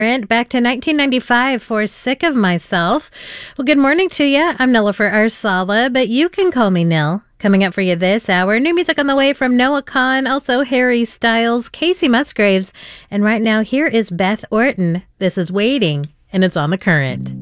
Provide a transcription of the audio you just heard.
Back to 1995 for Sick of Myself. Well, good morning to you. I'm Nilofer Arsala, but you can call me Nil. Coming up for you this hour, new music on the way from Noah Kahan, also Harry Styles, Casey Musgraves, and right now here is Beth Orton. This is Waiting, and it's on The Current.